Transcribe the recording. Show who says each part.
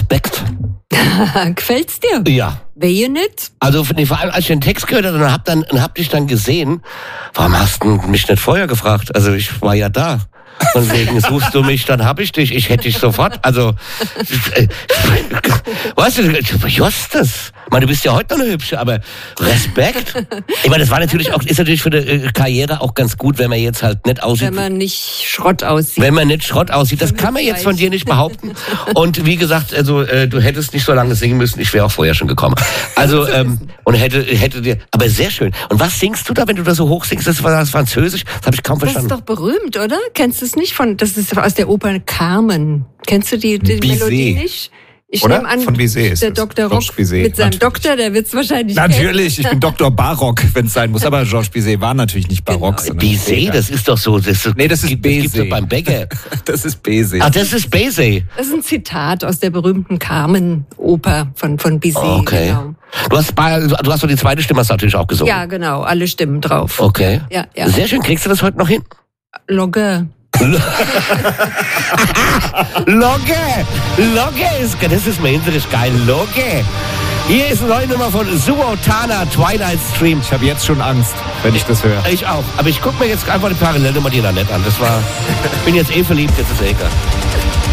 Speaker 1: Respekt.
Speaker 2: Gefällt's dir?
Speaker 1: Ja.
Speaker 2: Wehe nicht?
Speaker 1: Also vor allem, als ich den Text gehört habe und hab dich dann gesehen, warum hast du mich nicht vorher gefragt? Also ich war ja da. Von wegen, suchst du mich, dann hab ich dich. Ich hätte dich sofort. Also, weißt du, Justus, du bist ja heute noch eine Hübsche, aber Respekt. Ich meine, das war natürlich auch, ist natürlich für eine Karriere auch ganz gut, wenn man jetzt halt nicht aussieht.
Speaker 2: Wenn man nicht Schrott aussieht.
Speaker 1: Wenn man nicht Schrott aussieht, das kann man jetzt von dir nicht behaupten. Und wie gesagt, also du hättest nicht so lange singen müssen, ich wäre auch vorher schon gekommen. Also und hätte dir, aber sehr schön. Und was singst du da, wenn du da so hoch singst? Das war das Französisch, das habe ich kaum verstanden.
Speaker 2: Das ist doch berühmt, oder? Kennst du es nicht das ist aus der Oper Carmen. Kennst du die Melodie nicht? Ich nehme an,
Speaker 3: von Bizet ist
Speaker 2: der Dr. Rock mit seinem Doktor, der wird's wahrscheinlich
Speaker 3: Natürlich,
Speaker 2: kennen.
Speaker 3: ich bin Dr. Barock, wenn es sein muss. Aber Georges Bizet war natürlich nicht barock.
Speaker 2: Genau.
Speaker 1: Bizet, das ist doch so.
Speaker 3: Nee, das ist Bizet.
Speaker 1: Das gibt's doch beim Bäcker.
Speaker 3: Das ist Bizet.
Speaker 1: Ach, das ist Bizet.
Speaker 2: Das ist ein Zitat aus der berühmten Carmen-Oper von Bizet.
Speaker 1: Okay.
Speaker 2: Genau.
Speaker 1: Du hast doch die zweite Stimme, hast du natürlich auch gesungen.
Speaker 2: Ja, genau, alle Stimmen drauf.
Speaker 1: Okay.
Speaker 2: Ja.
Speaker 1: Sehr schön. Kriegst du das heute noch hin?
Speaker 2: Logge.
Speaker 1: Logge das ist malerisch geil. Logge. Hier ist eine neue Nummer von Suotana, Twilight Stream.
Speaker 3: Ich habe jetzt schon Angst, wenn ich das höre.
Speaker 1: Ich auch. Aber ich gucke mir jetzt einfach die Parallelnummer, die da nett an. Ich bin jetzt verliebt, jetzt ist egal.